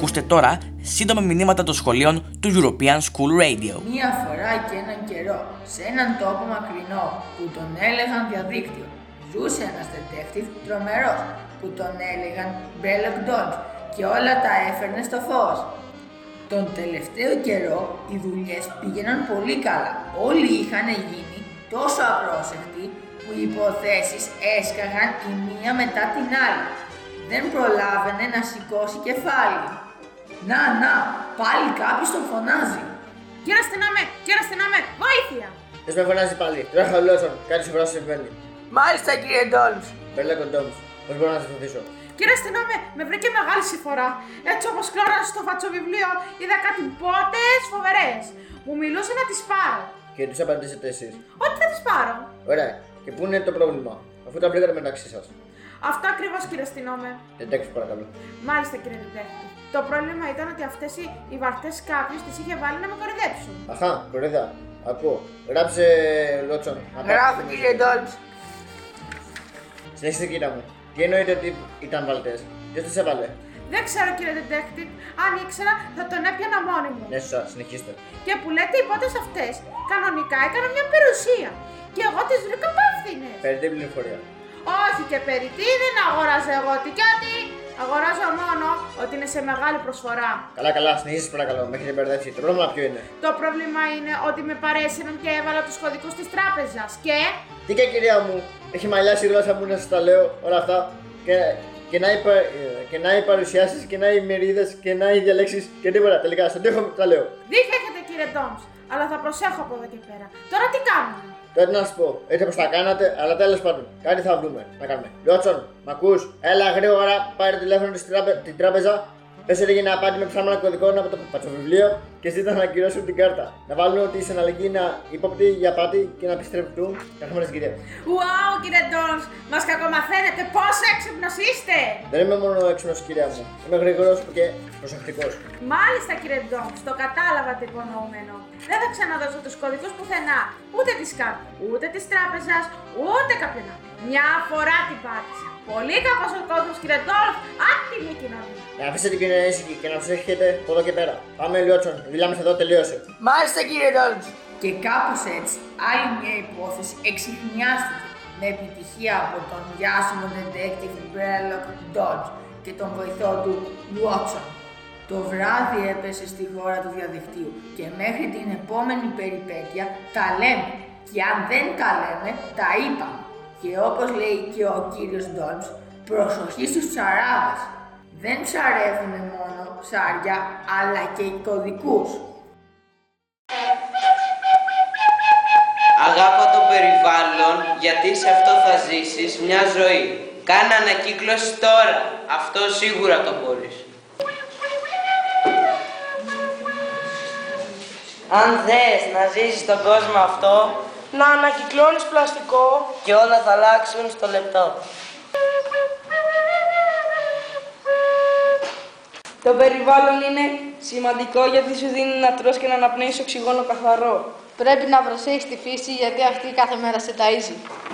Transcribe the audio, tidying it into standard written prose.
Ακούστε τώρα σύντομα μηνύματα των σχολείων του European School Radio. Μία φορά και έναν καιρό, σε έναν τόπο μακρινό που τον έλεγαν διαδίκτυο, ζούσε ένας detective τρομερός που τον έλεγαν Sherlock Holmes και όλα τα έφερνε στο φως. Τον τελευταίο καιρό οι δουλειές πήγαιναν πολύ καλά. Όλοι είχαν γίνει τόσο απρόσεκτοι που οι υποθέσεις έσκαγαν η μία μετά την άλλη. Δεν προλάβαινε να σηκώσει κεφάλι. Να, πάλι κάποιος τον φωνάζει. Κύριε αστυνόμε, βοήθεια! Ποιος με φωνάζει πάλι, τρέχα ολόσον, κάτι σοβαρό συμβαίνει. Μάλιστα κύριε Ντόλμς. Sherlock Holmes, πώς μπορώ να σε βοηθήσω? Κύριε αστυνόμε, με βρήκε μεγάλη συμφορά. Έτσι όπως κλώρασα στο φατσοβιβλίο, είδα κάτι μπότες φοβερές. Μου μιλούσε να τις πάρω. Και τους απαντήσετε εσείς? Ότι θα τις πάρω. Ωραία, και πού είναι το πρόβλημα, αφού τα βρήκατε μεταξύ σας? Αυτό ακριβώς κύριε αστυνόμε. Detective παρακαλώ. Μάλιστα κύριε Detective. Το πρόβλημα ήταν ότι αυτές οι βαρτές κάποιος τις είχε βάλει να με κορυδέψουν. Αχα, κορίδα, ακούω. Γράψε, Λότσον. Γράφω κύριε Ντόλμς. Συνέχισε κύρια μου. Τι εννοείται ότι ήταν βαλτές? Ποιος τις έβαλε? Δεν ξέρω κύριε Detective. Αν ήξερα θα τον έπιανα μόνη μου. Ναι, σωστά, συνεχίστε. Και που λέτε οι πότες αυτές κανονικά έκαναν μια περιουσία. Και εγώ τις βρήκα υπεύθυνες. Περί την πληροφορία. Όχι και περί τι δεν αγόραζα εγώ τι κάτι. Αγοράζω μόνο ότι είναι σε μεγάλη προσφορά. Καλά, συνεχίστε παρακαλώ, με έχετε μπερδέψει. Το πρόβλημα ποιο είναι? Το πρόβλημα είναι ότι με παρέσυραν και έβαλα τους κωδικούς της τράπεζας και... Τι και κυρία μου, έχει μαλλιάσει η γλώσσα μου να σας τα λέω όλα αυτά. Και να οι παρουσιάσεις και να οι μερίδες και να οι διαλέξεις και τίποτα. Τελικά, στον τοίχο τα λέω. Δίκιο έχετε κύριε Ντόμς, αλλά θα προσέχω από εδώ και πέρα. Τώρα τι κάνουμε? Τώρα τι να σας πω, έτσι όπως τα κάνατε, αλλά τέλος πάντων, κάτι θα βρούμε να κάνουμε. Λότσον, μ' ακούς? Έλα γρήγορα, πάρε τηλέφωνο στην τράπεζα. Πες ότι έγινε απάτη με ψάματα κωδικών από το πατσοβιβλίο και ζήτα να ακυρώσουν την κάρτα. Να βάλουν ότι η συναλλαγή είναι ύποπτη για απάτη και να επιστρέψουν τα χρήματα στην κυρία. Ουάου κύριε Ντόμς, μας κακομαθαίνετε, πόσο έξυπνος είστε! Δεν είμαι μόνο έξυπνος κυρία μου, είμαι γρήγορος και προσεκτικός. Μάλιστα κύριε Ντόμς, το κατάλαβα το υπονοούμενο. Δεν θα ξαναδώσω τους κωδικούς πουθενά, ούτε της κάρτας, ούτε της τράπεζας, ούτε κάποιον άλλο. Μια φορά την πάτησα. Πολύ κακός ο κόσμος κύριε Ντόμς, άτιμη κοινωνία. Να αφήσετε την κοινωνία ήσυχη και να προσέχετε από εδώ και πέρα. Πάμε Λιότσον, μιλάμε εδώ, τελείωσε. Μάλιστα κύριε Ντόλμς. Και κάπως έτσι άλλη μια υπόθεση εξιχνιάστηκε με επιτυχία από τον διάσημο detective Sherlock Holmes και τον βοηθό του Watson. Το βράδυ έπεσε στη χώρα του διαδικτύου και μέχρι την επόμενη περιπέτεια τα λέμε. Και αν δεν τα λέμε, τα είπαμε. Και όπως λέει και ο κύριος Ντόλμς, προσοχή στους ψαράδες. Δεν ψαρεύουνε μόνο ψάρια, αλλά και οι κωδικούς. Αγάπα το περιβάλλον, γιατί σε αυτό θα ζήσεις μια ζωή. Κάνε ανακύκλωση τώρα, αυτό σίγουρα το μπορείς. Αν θες να ζήσεις τον κόσμο αυτό, να ανακυκλώνεις πλαστικό και όλα θα αλλάξουν στο λεπτό. Το περιβάλλον είναι σημαντικό γιατί σου δίνει να τρως και να αναπνέεις οξυγόνο καθαρό. Πρέπει να προσέχεις τη φύση γιατί αυτή κάθε μέρα σε ταΐζει.